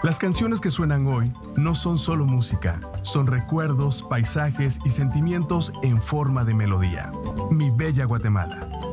Las canciones que suenan hoy no son solo música, son recuerdos, paisajes y sentimientos en forma de melodía. Mi bella Guatemala.